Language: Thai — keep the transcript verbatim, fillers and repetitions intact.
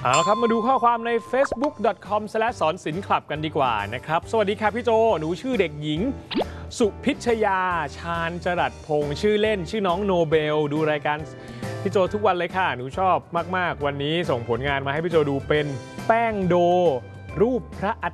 เอาละครับมาดูข้อความใน เฟซบุ๊ก ดอท คอม สแลช สอนศิลป์คลับกันดีกว่านะครับสวัสดีค่ะพี่โจหนูชื่อเด็กหญิงสุพิชยาชาญจรัสพงษ์ชื่อเล่นชื่อน้องโนเบลดูรายการพี่โจทุกวันเลยค่ะหนูชอบมากๆวันนี้ส่งผลงานมาให้พี่โจดูเป็นแป้งโดรูปพระอา